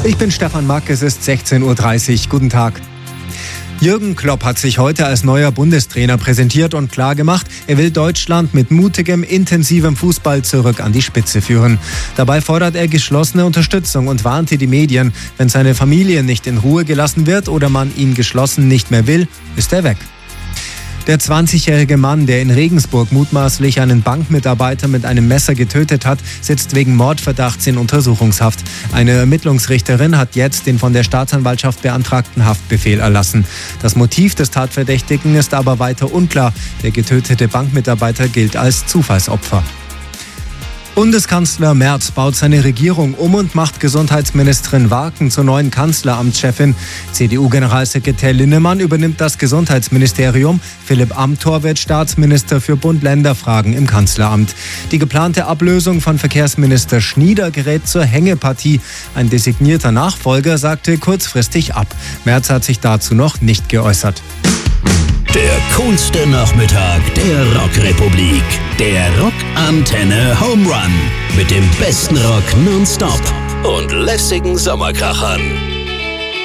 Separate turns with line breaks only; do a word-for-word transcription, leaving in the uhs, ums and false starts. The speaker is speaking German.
Ich bin Stefan Mack, es ist sechzehn Uhr dreißig. Guten Tag. Jürgen Klopp hat sich heute als neuer Bundestrainer präsentiert und klargemacht, er will Deutschland mit mutigem, intensivem Fußball zurück an die Spitze führen. Dabei fordert er geschlossene Unterstützung und warnte die Medien, wenn seine Familie nicht in Ruhe gelassen wird oder man ihn geschlossen nicht mehr will, ist er weg. Der zwanzigjährige Mann, der in Regensburg mutmaßlich einen Bankmitarbeiter mit einem Messer getötet hat, sitzt wegen Mordverdachts in Untersuchungshaft. Eine Ermittlungsrichterin hat jetzt den von der Staatsanwaltschaft beantragten Haftbefehl erlassen. Das Motiv des Tatverdächtigen ist aber weiter unklar. Der getötete Bankmitarbeiter gilt als Zufallsopfer. Bundeskanzler Merz baut seine Regierung um und macht Gesundheitsministerin Warken zur neuen Kanzleramtschefin. C D U-Generalsekretär Linnemann übernimmt das Gesundheitsministerium. Philipp Amthor wird Staatsminister für Bund-Länder-Fragen im Kanzleramt. Die geplante Ablösung von Verkehrsminister Schnieder gerät zur Hängepartie. Ein designierter Nachfolger sagte kurzfristig ab. Merz hat sich dazu noch nicht geäußert.
Der coolste Nachmittag der Rockrepublik. Der Rockantenne Home Run. Mit dem besten Rock nonstop und lässigen Sommerkrachern.